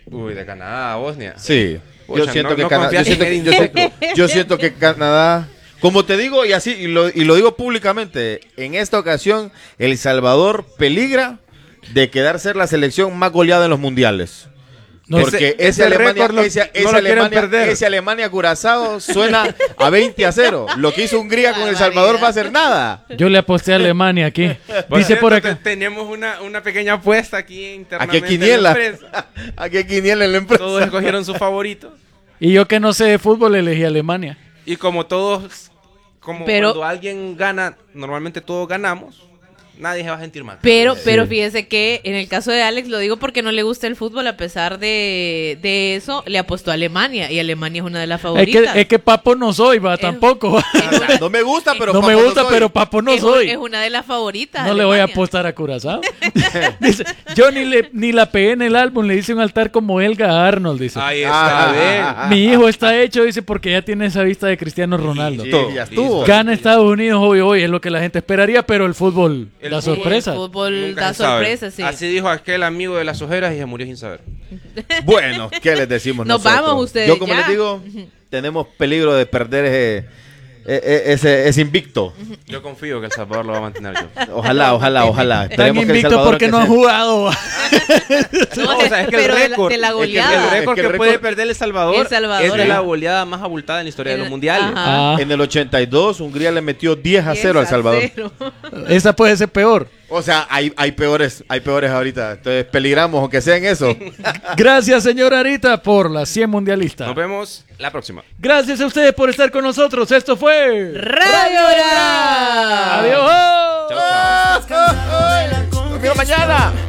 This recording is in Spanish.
Uy, de Canadá a Bosnia. Sí. Pucha, Yo siento no que Canadá. confías en Edin Dzeko. Yo siento que Canadá. Como te digo, y así, y lo digo públicamente, en esta ocasión, El Salvador peligra de quedar ser la selección más goleada en los mundiales. No, Porque ese récord no lo quieren perder. ese Alemania-Curazao suena a 20-0. Lo que hizo Hungría con El Salvador va a ser nada. Yo le aposté a Alemania aquí. Por Dice por cierto, acá. tenemos una pequeña apuesta aquí internamente. Aquí hay quiniela. en la empresa. Aquí hay quiniela en la empresa. Todos escogieron su favorito. Y yo que no sé de fútbol elegí Alemania. Y como todos, Pero- cuando alguien gana, normalmente todos ganamos, nadie se va a sentir mal. Pero fíjese que en el caso de Alex, lo digo porque no le gusta el fútbol, a pesar de eso, le apostó a Alemania, y Alemania es una de las favoritas. Es que papo no soy, va, tampoco. O sea, no me gusta, pero No me papo gusta, soy. pero papo no es soy. una de las favoritas. No le voy a Alemania. apostar a Curazao. Dice, yo ni la pegué en el álbum, le hice un altar como Helga Arnold, dice. Ahí está, ¿ven? Mi hijo está hecho, dice, porque ya tiene esa vista de Cristiano Ronaldo. Sí, ya estuvo. Gana Estados Unidos hoy, es lo que la gente esperaría, pero el fútbol El da fútbol- sorpresa. El fútbol Nunca da se sabe. sorpresa, sí. Así dijo aquel amigo de las ojeras y se murió sin saber. Bueno, ¿qué les decimos Nos nosotros? vamos ustedes Yo, como ya. les digo, tenemos peligro de perder ese invicto. Yo confío que El Salvador lo va a mantener yo. Ojalá. Tan Esperemos que El invicto Salvador porque no han que sea- jugado. No, o sea, es que Pero el récord, de la es que goleada. el récord Es que que el puede récord- perder El Salvador, El Salvador, es de ¿eh? la goleada más abultada en la historia de los mundiales. Ajá. Ah, En el 82, Hungría le metió 10-0 al Salvador. 10-0. esa puede ser peor. O sea, hay peores ahorita. Entonces, peligramos, aunque sea en eso. Gracias, señora Arita, por la 100 mundialista. Nos vemos la próxima. Gracias a ustedes por estar con nosotros. Esto fue Radio Hora. Adiós. Chao, chao. Nos vemos mañana.